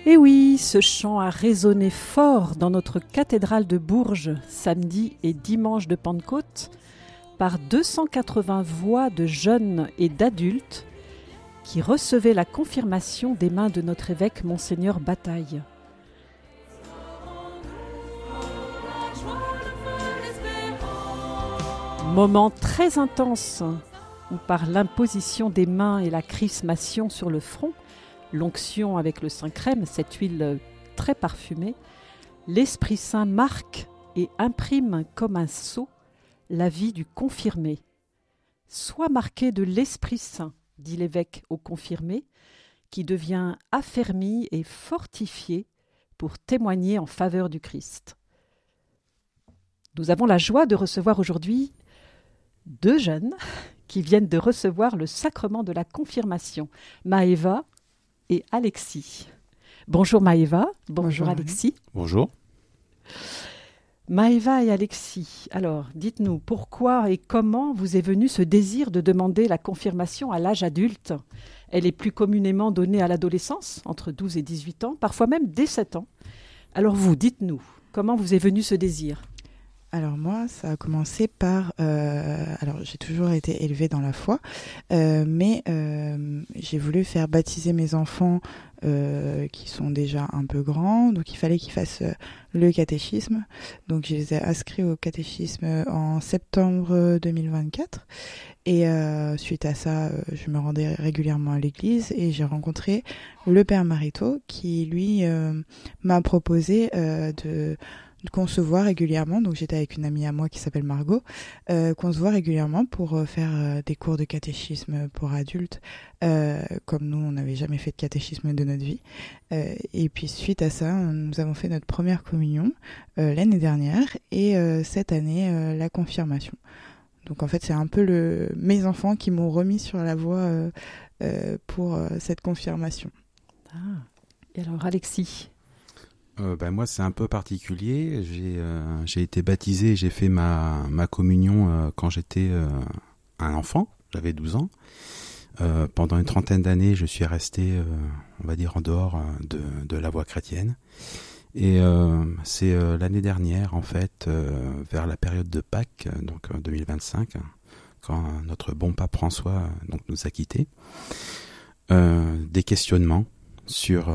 Et oui, ce chant a résonné fort dans notre cathédrale de Bourges, samedi et dimanche de Pentecôte, par 280 voix de jeunes et d'adultes qui recevaient la confirmation des mains de notre évêque Monseigneur Bataille. Moment très intense où par l'imposition des mains et la chrismation sur le front, l'onction avec le Saint-Crème, cette huile très parfumée, l'Esprit Saint marque et imprime comme un sceau la vie du confirmé. Sois marqué de l'Esprit Saint, dit l'évêque au confirmé, qui devient affermi et fortifié pour témoigner en faveur du Christ. Nous avons la joie de recevoir aujourd'hui 2 jeunes qui viennent de recevoir le sacrement de la confirmation, Maëva et Alexis. Bonjour Maëva, bonjour Alexis. Bonjour. Maëva et Alexis, alors dites-nous pourquoi et comment vous est venu ce désir de demander la confirmation à l'âge adulte ? Elle est plus communément donnée à l'adolescence, entre 12 et 18 ans, parfois même dès 7 ans. Alors vous, dites-nous, comment vous est venu ce désir ? Alors moi, ça a commencé par... alors j'ai toujours été élevée dans la foi, mais j'ai voulu faire baptiser mes enfants qui sont déjà un peu grands, donc il fallait qu'ils fassent le catéchisme. Donc je les ai inscrits au catéchisme en septembre 2024. Et suite à ça, je me rendais régulièrement à l'église et j'ai rencontré le père Marito qui, lui, m'a proposé qu'on se voit régulièrement. Donc j'étais avec une amie à moi qui s'appelle Margot, qu'on se voit régulièrement pour faire des cours de catéchisme pour adultes, comme nous on n'avait jamais fait de catéchisme de notre vie. Et puis suite à ça, nous avons fait notre première communion l'année dernière et cette année la confirmation. Donc en fait c'est un peu mes enfants qui m'ont remis sur la voie pour cette confirmation. Ah. Et alors Alexis ? Moi, c'est un peu particulier. J'ai été baptisé, j'ai fait ma communion quand j'étais un enfant, j'avais 12 ans. Pendant une trentaine d'années, je suis resté, on va dire, en dehors de la voie chrétienne. Et c'est l'année dernière, en fait, vers la période de Pâques, donc 2025, quand notre bon pape François nous a quittés, des questionnements sur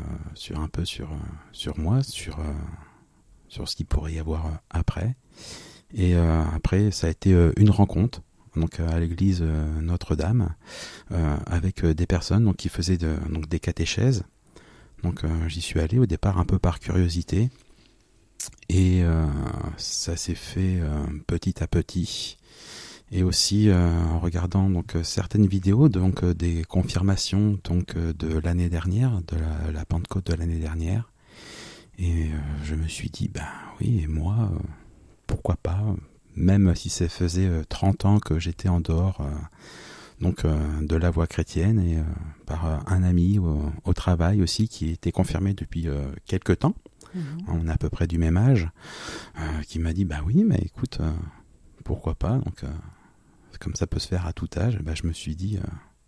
moi, sur ce qu'il pourrait y avoir après. Et après, ça a été une rencontre donc à l'église Notre-Dame avec des personnes qui faisaient des catéchèses. Donc j'y suis allé au départ un peu par curiosité et ça s'est fait petit à petit. Et aussi en regardant certaines vidéos des confirmations de l'année dernière, de la Pentecôte de l'année dernière, et je me suis dit oui, et moi pourquoi pas, même si ça faisait 30 ans que j'étais en dehors de la voie chrétienne, et par un ami au travail aussi qui était confirmé depuis quelque temps. On est à peu près du même âge, qui m'a dit oui, mais écoute, pourquoi pas, comme ça peut se faire à tout âge. Je me suis dit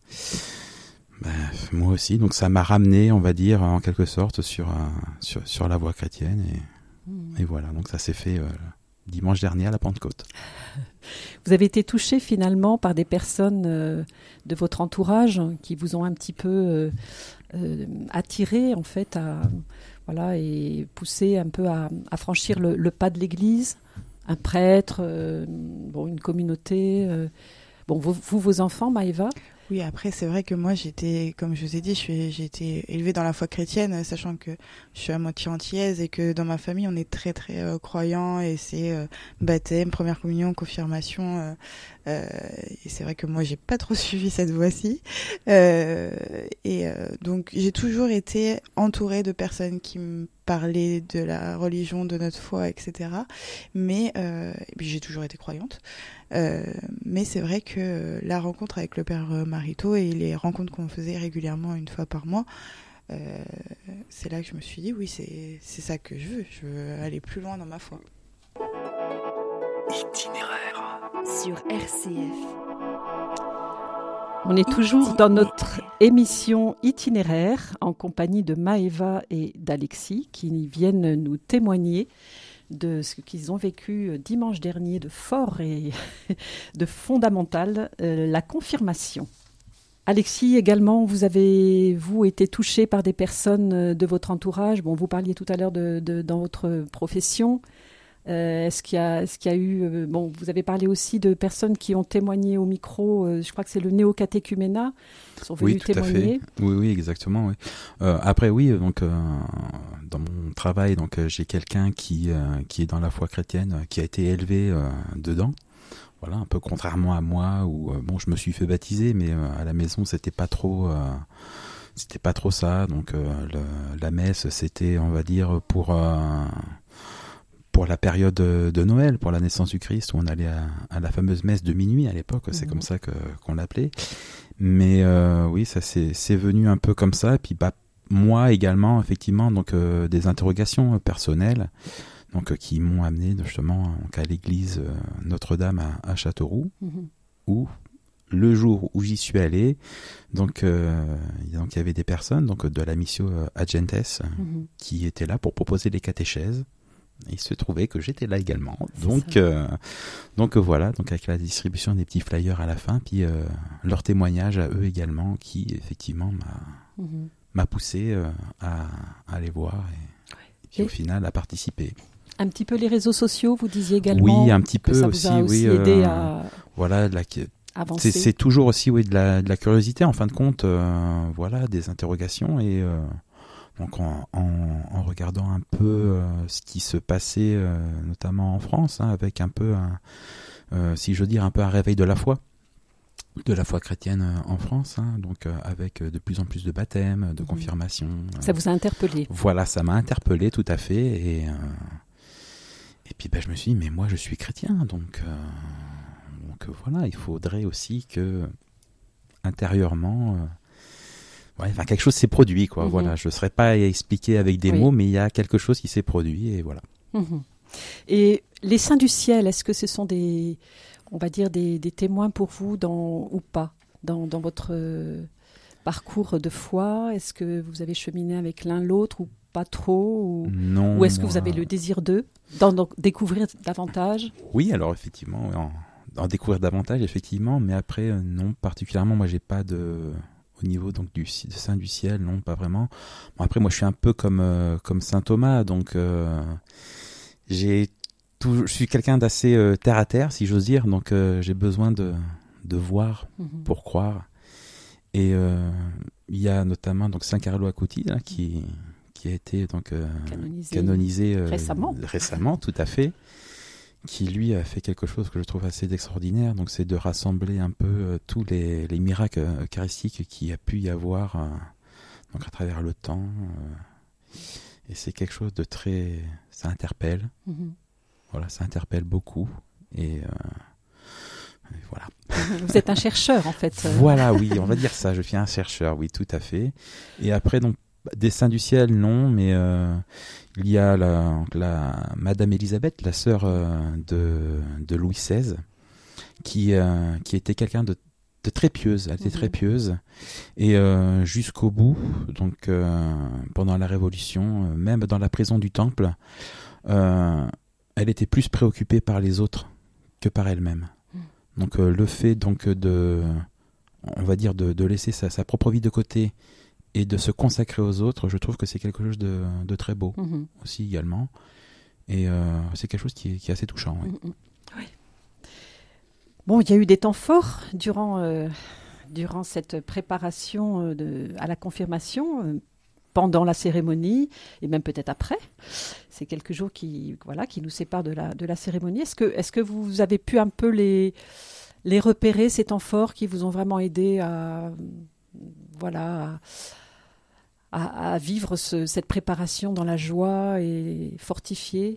moi aussi, donc ça m'a ramené, on va dire, en quelque sorte sur la voie chrétienne, et voilà, donc ça s'est fait dimanche dernier à la Pentecôte. Vous avez été touché finalement par des personnes de votre entourage qui vous ont un petit peu attiré en fait et poussé un peu à franchir le pas de l'église, un prêtre, une communauté. Vos enfants, Maëva ? Oui, après, c'est vrai que moi, comme je vous ai dit, j'ai été élevée dans la foi chrétienne, sachant que je suis à moitié antillaise et que dans ma famille, on est très, très croyants, et c'est baptême, première communion, confirmation. Et c'est vrai que moi, j'ai pas trop suivi cette voie-ci. Donc, j'ai toujours été entourée de personnes qui me parlaient de la religion, de notre foi, etc. Mais et puis j'ai toujours été croyante. Mais c'est vrai que la rencontre avec le père Marito et les rencontres qu'on faisait régulièrement une fois par mois, c'est là que je me suis dit oui, c'est ça que je veux aller plus loin dans ma foi. Itinéraire sur RCF. On est toujours dans notre émission itinéraire en compagnie de Maëva et d'Alexis qui viennent nous témoigner de ce qu'ils ont vécu dimanche dernier de fort et de fondamental, la confirmation. Alexis, également, vous avez, été touché par des personnes de votre entourage. Bon, vous parliez tout à l'heure dans votre profession. Est-ce qu'il y a eu... vous avez parlé aussi de personnes qui ont témoigné au micro. Je crois que c'est le néocatéchuménat qui sont venus témoigner. Oui, exactement. Oui. Après, oui, donc dans mon travail, donc j'ai quelqu'un qui est dans la foi chrétienne, qui a été élevé dedans. Voilà, un peu contrairement à moi, où je me suis fait baptiser, mais à la maison c'était pas trop ça. Donc la messe, c'était, on va dire, pour la période de Noël, pour la naissance du Christ, où on allait à la fameuse messe de minuit à l'époque, c'est comme ça qu'on l'appelait. Mais oui, ça c'est venu un peu comme ça. Et puis moi également, effectivement, donc des interrogations personnelles, donc qui m'ont amené justement à l'église Notre-Dame à Châteauroux, où le jour où j'y suis allé, donc il y avait des personnes donc de la Missio Agentes qui étaient là pour proposer les catéchèses. Il se trouvait que j'étais là également, donc voilà, donc avec la distribution des petits flyers à la fin, puis leur témoignage à eux également, qui effectivement m'a poussé à aller voir et puis au final à participer. Un petit peu les réseaux sociaux, vous disiez également. Oui, un petit peu ça aussi, vous a aussi aidé à voilà, avancer. C'est toujours aussi de la curiosité en fin de compte, voilà, des interrogations et donc en regardant un peu ce qui se passait notamment en France, avec un peu si je veux dire un peu un réveil de la foi chrétienne en France, donc avec de plus en plus de baptêmes, de confirmations. Ça vous a interpellé? Voilà, ça m'a interpellé tout à fait et puis je me suis dit mais moi je suis chrétien donc voilà, il faudrait aussi que intérieurement quelque chose s'est produit quoi. Voilà, je ne saurais pas expliquer avec des mots, mais il y a quelque chose qui s'est produit et voilà. Et les saints du ciel, est-ce que ce sont des témoins pour vous ou pas dans votre parcours de foi? Est-ce que vous avez cheminé avec l'un l'autre ou pas trop Non. Ou est-ce que vous avez le désir d'en découvrir davantage? Oui, alors effectivement, en découvrir davantage effectivement, mais après non particulièrement. Moi, j'ai pas au niveau donc de Saint du ciel, non, pas vraiment. Bon, après, moi, je suis un peu comme saint Thomas, donc je suis quelqu'un d'assez terre à terre, si j'ose dire, donc j'ai besoin de voir pour croire. Et il y a notamment donc Saint Carlo Acutis là, qui a été donc canonisé récemment, tout à fait, qui lui a fait quelque chose que je trouve assez extraordinaire. Donc c'est de rassembler un peu tous les miracles eucharistiques qu'il a pu y avoir donc à travers le temps. Et c'est quelque chose de très... Ça interpelle. Voilà, ça interpelle beaucoup. Et voilà. Vous êtes un chercheur, en fait. Voilà, oui, on va dire ça. Je suis un chercheur, oui, tout à fait. Et après, donc, des saints du ciel, non, mais il y a la Madame Élisabeth, la sœur de Louis XVI, qui était quelqu'un de très pieuse. Elle était très pieuse. Et jusqu'au bout, donc pendant la Révolution, même dans la prison du Temple, elle était plus préoccupée par les autres que par elle-même. Donc le fait donc on va dire de laisser sa propre vie de côté et de se consacrer aux autres, je trouve que c'est quelque chose de très beau aussi également. Et c'est quelque chose qui est assez touchant. Oui. Oui. Bon, il y a eu des temps forts durant cette préparation à la confirmation, pendant la cérémonie et même peut-être après. C'est quelques jours qui nous séparent de la cérémonie. Est-ce que vous avez pu un peu les repérer, ces temps forts qui vous ont vraiment aidé à vivre cette préparation dans la joie et fortifiée?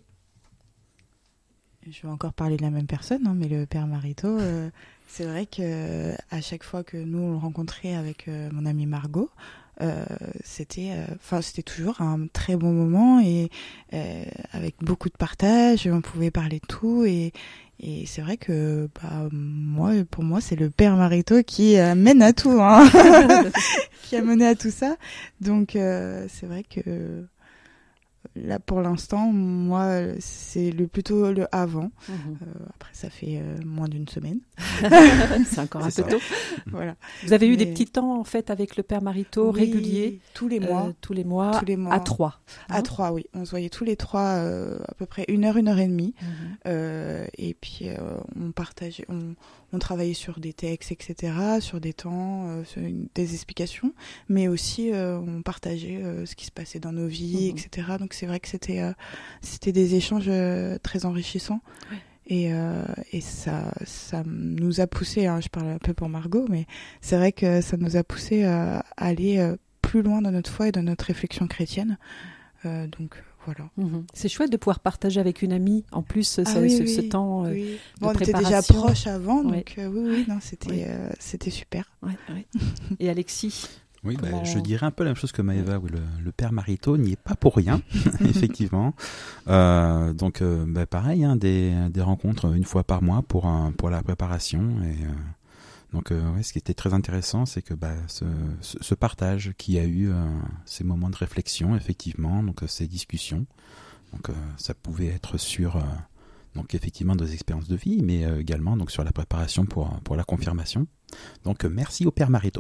Je vais encore parler de la même personne, mais le père Marito, c'est vrai que à chaque fois que nous on le rencontrait avec mon amie Margot, c'était toujours un très bon moment et avec beaucoup de partage. On pouvait parler de tout et c'est vrai que pour moi, c'est le père Marito qui mène à tout, hein. Qui a mené à tout ça. Donc c'est vrai que là, pour l'instant, moi, c'est plutôt le avant. Après, ça fait moins d'une semaine. C'est encore un peu tôt. Voilà. Vous avez eu des petits temps, en fait, avec le père Marito, réguliers. Tous les mois. Tous les mois. À 3. À 3, oui. On se voyait tous les 3 à peu près 1 heure et demie. Et puis, on partageait, on travaillait sur des textes, etc., sur des temps, sur des explications, mais aussi on partageait ce qui se passait dans nos vies, etc. Donc c'est vrai que c'était des échanges très enrichissants. Ouais. Et ça nous a poussé, hein, je parle un peu pour Margot, mais c'est vrai que ça nous a poussé à aller plus loin dans notre foi et dans notre réflexion chrétienne. Donc voilà. C'est chouette de pouvoir partager avec une amie en plus ce temps de préparation. On était déjà proches avant, donc non, c'était super. Ouais. Et Alexis? Oui, je dirais un peu la même chose que Maëva, où le père Marito n'y est pas pour rien, effectivement. Donc, pareil, hein, des rencontres 1 fois par mois pour la préparation. Et donc, ce qui était très intéressant, c'est que ce partage qu'il y a eu, ces moments de réflexion, effectivement, donc ces discussions. Donc, ça pouvait être sur donc effectivement des expériences de vie, mais également donc sur la préparation pour la confirmation. Donc, merci au père Marito.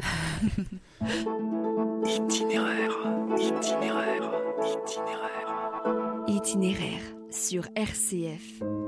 Itinéraire sur RCF.